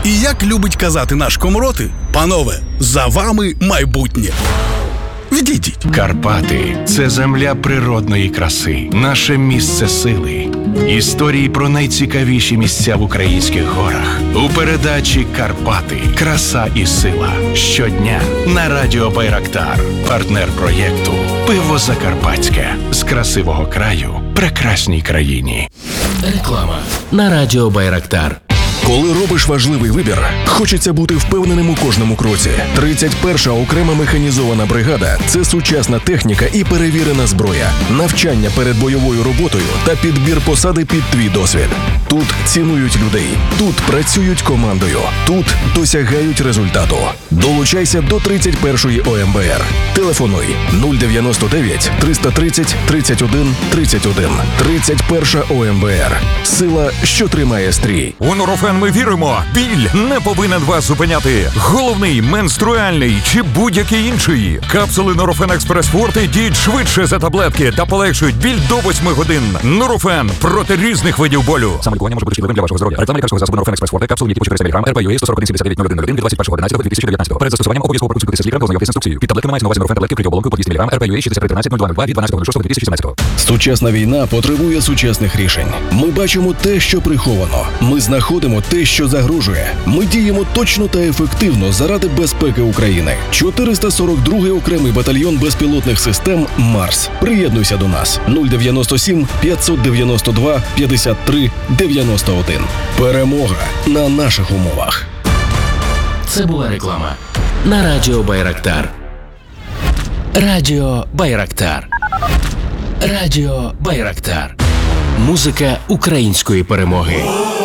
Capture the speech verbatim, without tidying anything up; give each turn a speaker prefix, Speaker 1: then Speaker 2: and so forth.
Speaker 1: І як любить казати наш Комроти, панове, за вами майбутнє. Відійдіть.
Speaker 2: Карпати – це земля природної краси, наше місце сили. Історії про найцікавіші місця в українських горах у передачі «Карпати. Краса і сила». Щодня на радіо «Байрактар». Партнер проєкту «Пиво Закарпатське». З красивого краю прекрасній країні.
Speaker 3: Реклама на радіо «Байрактар».
Speaker 4: Коли робиш важливий вибір, хочеться бути впевненим у кожному кроці. тридцять перша окрема механізована бригада – це сучасна техніка і перевірена зброя, навчання перед бойовою роботою та підбір посади під твій досвід. Тут цінують людей, тут працюють командою, тут досягають результату. Долучайся до тридцять першої О Ем Бе Ер. Телефонуй нуль дев'яносто дев'ять триста тридцять тридцять один тридцять один. тридцять перша О Ем Бе Ер. Сила, що тримає стрій.
Speaker 5: У Нурофен ми віримо, біль не повинен вас зупиняти. Головний, менструальний чи будь-який інший. Капсули Нурофен Експрес Форте діють швидше за таблетки та полегшують біль до восьми годин. Нурофен проти різних видів болю. Саме лікування може бути шкідливим для вашого здоров'я. Реклама лікарського засобу Нурофен Експрес Форте, капсули єті по чотириста міліграм, Р П Ю Е сто сорок один сімдесят дев'ять нуль один нуль один від двадцять першого одинадцятого дві тисячі дев'ятнадцятого. Перед застосуванням обов'язково проконсультуйтеся з лікарем та ознайомтесь з інструкцією. Під таблетками мається на увазі Нурофен таблетки при оболонку по двісті міліграм, Р П Ю Е шістдесят три тринадцять нуль два нуль два від дванадцятого шостого дві тисячі сімнадцятого.
Speaker 4: Сучасна війна потребує сучасних рішень. Ми бачимо те, що приховано. Ми знаходимо те, що загрожує. Ми діємо точно та ефективно заради безпеки України. чотириста сорок другий окремий батальйон безпілотних систем «Марс». Приєднуйся до нас. нуль дев'яносто сім п'ятсот дев'яносто два п'ятдесят три дев'яносто один. Перемога на наших умовах.
Speaker 3: Це була реклама на радіо «Байрактар». Радіо «Байрактар». Радіо «Байрактар». Музика української перемоги.